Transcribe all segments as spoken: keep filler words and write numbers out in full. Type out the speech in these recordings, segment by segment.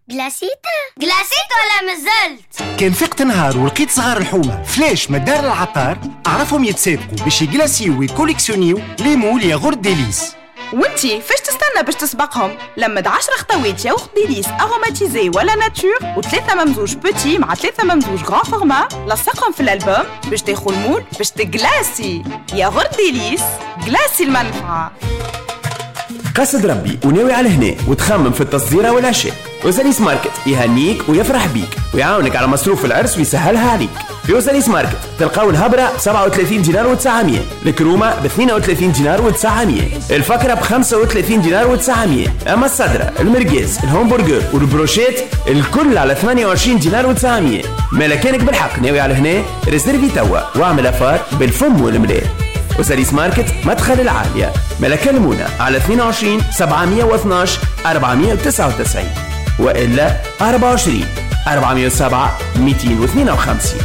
جلاسيت جلاسيت ولا مازلت؟ كان فقت نهار ولقيت صغار الحومة فلاش مدار العطار عرفهم يتسابقوا باش يجلاسيو ويكوليكسيونيو ليمو ياغورت ديليس. وانتي فاش تستنى باش تسبقهم؟ لمد عشرة خطوات ياغورت ديليس اروماتيزي ولا ناتور وثلاثة ممزوج بوتي مع ثلاثة ممزوج غران فورما، لصقهم في الالبوم باش تاخذ المول باش تجلاسي. ياغورت ديليس جلاسي المنفعة. قصد ربي وناوي على هنا وتخمم في التصديره والعشاء، وزاليس ماركت يهنيك ويفرح بيك ويعاونك على مصروف العرس ويسهلها عليك. في وزاليس ماركت تلقاو الهبره ب سبعة وثلاثين دينار وتسعمية، الكرومه ب اثنين وثلاثين دينار وتسعمية، الفقره ب خمسة وثلاثين دينار وتسعمية، اما الصدره المرقاز الهمبرجر والبروشيت الكل على ثمانية وعشرين دينار وتسعمية. ما كانك بالحق ناوي على هنا ريزيرفي توا واعمل افار بالفم والملاه. وزاليس ماركت مدخل العالية. ملا كلمونا على اثنين وعشرين سبعمية واثناش أربعمية وتسعة وتسعين وإلا أربعة وعشرين أربعمية وسبعة مئتين واثنين وخمسين.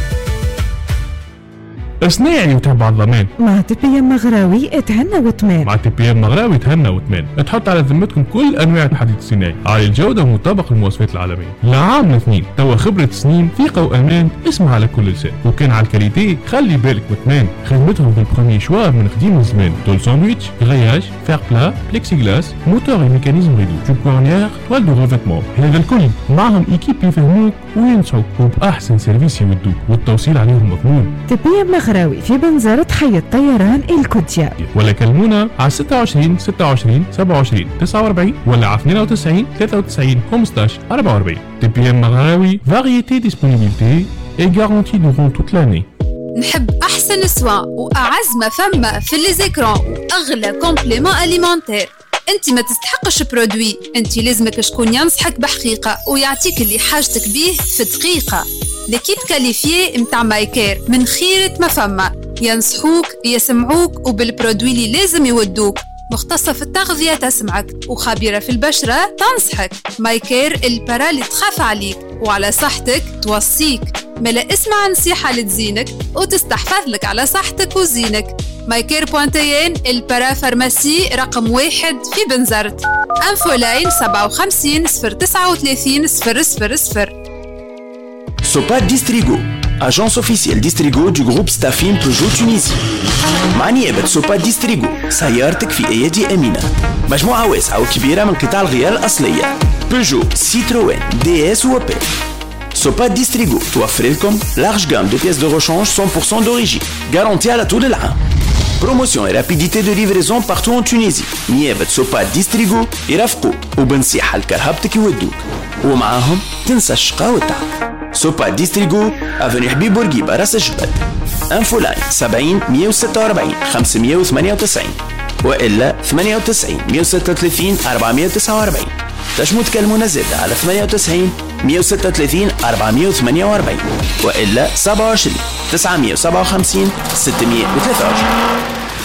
اسنا يعني وتابع الضمان مع تي بي ام مغراوي اتهنى وتمان. مع تي بي ام مغراوي اتهنى وتمان تحط على ذمتكم كل انواع الحديد الصناعي عالي الجوده ومطابق للمواصفات العالميه. لعام اثنين توا خبره سنين ثقه وامان اسمع على كل لسان. وكان على الكاليتي خلي بالك وتمان خدمتهم في البروميي شوا من قديم الزمان. طول ساندويتش غياج فير بلا بليكسي غلاس موتور وميكانيزم ريدو جو كورنيير توال دو ريفيتمون. هذا الكل معهم ايكيب يفهموك وينصحوك وباحسن سيرفيس يودوك والتوصيل عليهم مضمون. تي بي ام مغراوي في بنزرة حي الطيران الكوتيا. ولا كلمونا على ستة وعشرين ستة وعشرين سبعة وعشرين تسعة وأربعين ولا على اثنين وتسعين ثلاثة وتسعين خمسطاش أربعة وأربعين. تي بي ام مغراوي فاريتي ديسبونيبيليتي اي غارونتي دورون توت لاني. نحب احسن سوا واعز ما فما في لي زيكران واغلى كومبليمون اليمونتير. انت ما تستحقش برودوي، انت لازمك شكون ينصحك بحقيقه ويعطيك اللي حاجتك بيه في دقيقه. ليكيب كاليفيي متاع مايكير من خيرة ما فما، ينصحوك يسمعوك وبالبرودوي اللي لازم يودوك. مختصة في التغذية تسمعك وخبيرة في البشرة تنصحك. مايكير البرا اللي تخاف عليك وعلى صحتك توصيك. ملا اسمع نصيحة لتزينك وتستحفظ لك على صحتك وزينك. مايكير بوانتيين البرا فارماسي رقم واحد في بنزرت. انفو لاين سبعة وخمسين صفر تسعة وثلاثين صفر صفر صفر. Sopa Distrigo, agence officielle Distrigo du groupe Staffim Peugeot Tunisie. مع نيابة سوبا ديستريغو سيارتك في أيادي أمينة. مجموعة واسعة وكبيرة من قطع الغيار الأصلية بيجو، سيتروين، دي اس وبي. سوبا ديستريغو توفر لكم large gamme de pièces de rechange cent pour cent d'origine garantie على طول العام. بروموسيون et rapidité de livraison partout en Tunisie. نيابة سوبا ديستريغو يرافقوك وبنصيحة لكرهبتك يودوك ومعاهم تنسى الشقاء والتعب. سوبا ديستريغو افني حبيب بورقيبة راس الجبل. انفو لاين سبعين مية وستة وأربعين خمسمية وثمانية وتسعين والا ثمانية وتسعين مية وستة وثلاثين أربعمية وتسعة وأربعين. تنجموا تكلمونا زاده على ثمانية وتسعين مية وستة وثلاثين أربعمية وثمانية وأربعين والا سبعة وعشرين تسعمية وسبعة وخمسين ستمية وثلاثة وعشرين.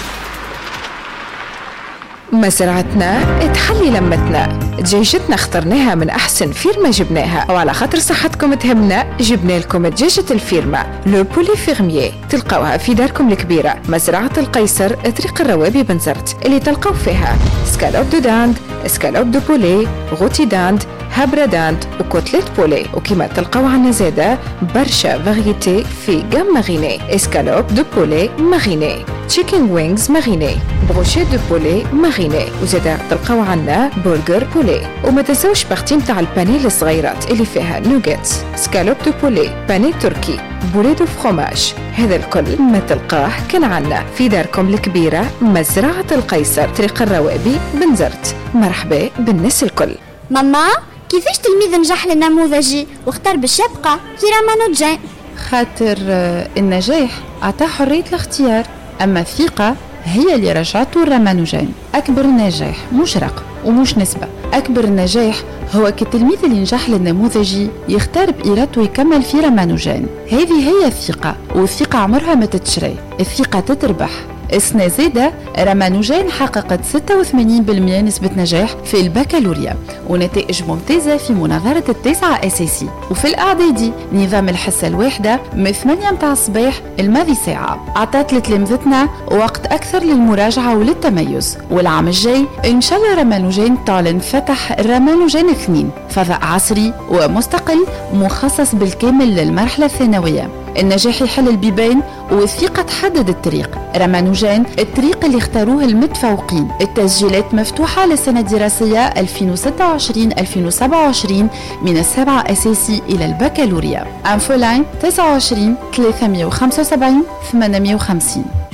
مزرعتنا تحلي لمتنا، دجاجتنا اخترناها من احسن فيرما جبناها، وعلى خاطر صحتكم تهمنا جبنا لكم دجاجة الفيرما لو بولي فيرميي. تلقاوها في داركم الكبيرة مزرعة القيصر طريق الروابي بنزرت، اللي تلقاو فيها سكالوب دو داند، سكالوب دو بولي، غوتي داند، هابرا داند وكوتليت بولي. وكما تلقاو عنا زاده برشا فاريتي في جام ماريني، اسكالوب دو بولي ماريني، تشيكن وينجز ماريني، بروشي دو بولي ماريني، وزاده تلقاو عنا برجر بولي. وما تنساوش بارتي متاع البانيه الصغيرات اللي فيها نوغيتس، سكالوب دو بولي، بانيه تركي، بولي دو فروماج. هذا الكل ما تلقاه كان عنا في داركم الكبيرة مزرعة القيصر طريق الروابي بنزرت. مرحبا بالناس الكل. ماما كيفاش تلميذ نجح للنموذجي واختار باش يبقى في رامانوجان؟ خاطر النجاح عطاه حرية الاختيار، أما الثقة هي اللي رجعته الرامانوجان. أكبر نجاح مش رقم ومش نسبة، أكبر النجاح هو كالتلميذ اللي نجح للنموذجي يختار بإرادته يكمل في رامانوجان. هذه هي الثقة، والثقة عمرها ما تتشري، الثقة تتربح. السنة زادة رامانوجين حققت ستة وثمانين بالمئة نسبة نجاح في البكالوريا ونتائج ممتازة في مناظرة التاسعة أساسي. وفي الإعدادي نظام الحصة الواحدة من ثمانية متاع الصباح الماضي ساعة عطات لتلامذتنا وقت أكثر للمراجعة وللتميز. والعام الجاي إن شاء الله رامانوجين تعلن فتح رامانوجين اثنين فضاء عصري ومستقل مخصص بالكامل للمرحلة الثانوية. النجاح يحل البيبان والثقة تحدد الطريق. رامانوجين الطريق اللي اختاروه المتفوقين. التسجيلات مفتوحة للسنة الدراسية ألفين وستة وعشرين ألفين وسبعة وعشرين من السابعة أساسي إلى البكالوريا. أنفولاين تسعة وعشرين ثلاثمئة وخمسة وسبعين ثمانمئة وخمسين.